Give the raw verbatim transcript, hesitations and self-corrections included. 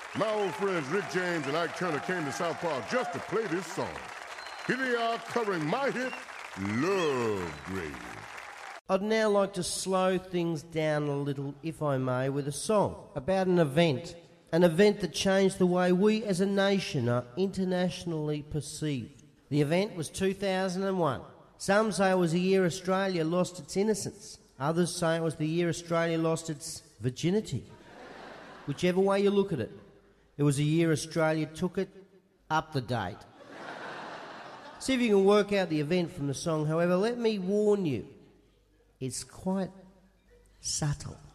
My old friends Rick James and Ike Turner came to South Park just to play this song. Here they are covering my hit, Love Grave. I'd now like to slow things down a little, if I may, with a song about an event. An event that changed the way we as a nation are internationally perceived. The event was two thousand one. Some say it was the year Australia lost its innocence. Others say it was the year Australia lost its virginity. Whichever way you look at it, it was a year Australia took it up the date. See if you can work out the event from the song. However, let me warn you, it's quite subtle.